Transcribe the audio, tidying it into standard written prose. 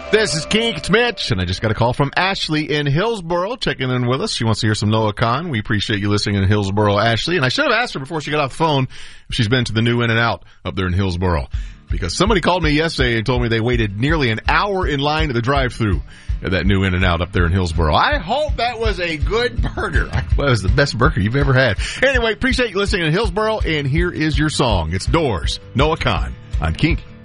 This is Kink, it's Mitch, and I just got a call from Ashley in Hillsboro checking in with us. She wants to hear some Noah Kahan. We appreciate you listening in Hillsboro, Ashley. And I should have asked her before she got off the phone if she's been to the new In-N-Out up there in Hillsboro. Because somebody called me yesterday and told me they waited nearly an hour in line at the drive-thru at that new In-N-Out up there in Hillsboro. I hope that was a good burger. Well, it was the best burger you've ever had. Anyway, appreciate you listening in Hillsboro, and here is your song. It's Doors, Noah Kahan on Kink.